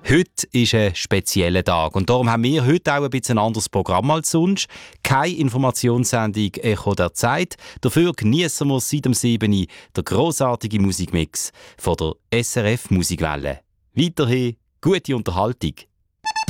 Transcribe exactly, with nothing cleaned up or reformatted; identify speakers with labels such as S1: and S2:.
S1: Heute ist ein spezieller Tag und darum haben wir heute auch ein bisschen ein anderes Programm als sonst. Keine Informationssendung «Echo der Zeit». Dafür genießen wir seit dem sieben Uhr den grossartigen Musikmix von der S R F Musikwelle. Weiterhin gute Unterhaltung.